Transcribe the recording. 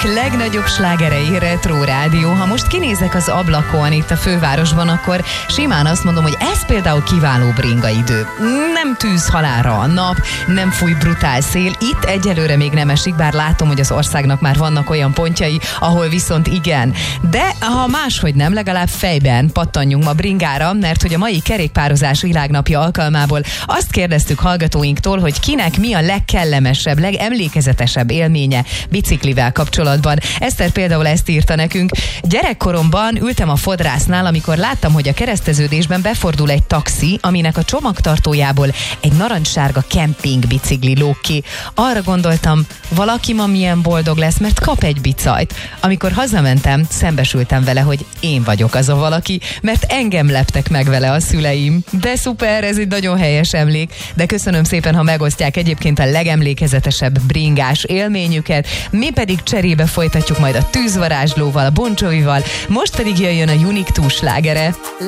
legnagyobb slágerei, Retro Rádió. Ha most kinézek az ablakon itt a fővárosban, akkor simán azt mondom, hogy ez például kiváló bringaidő. Nem tűz halálra a nap, nem fúj brutál szél. Itt egyelőre még nem esik, bár látom, hogy az országnak már vannak olyan pontjai, ahol viszont igen. De ha máshogy nem, legalább fejben pattanjunk ma bringára, mert hogy a mai kerékpározás világnapja alkalmából azt kérdeztük hallgatóinktól, hogy kinek mi a legkellemesebb, legemlékezetesebb élménye biciklivel kapcsolatban. Eszter például ezt írta nekünk. Gyerekkoromban ültem a fodrásznál, amikor láttam, hogy a kereszteződésben befordul egy taxi, aminek a csomagtartójából egy narancssárga kemping bicikli lóg ki. Arra gondoltam, valaki ma milyen boldog lesz, mert kap egy bicajt. Amikor hazamentem, szembesültem vele, hogy én vagyok az a valaki, mert engem leptek meg vele a szüleim. De szuper, ez egy nagyon helyes emlék, de köszönöm szépen, ha megosztják egyébként a legemlékezetesebb bringás élményüket. Mi pedig cserébe folytatjuk majd a Tűzvarázslóval, a Bon Jovival, most pedig jöjjön a Unique 2 slágere.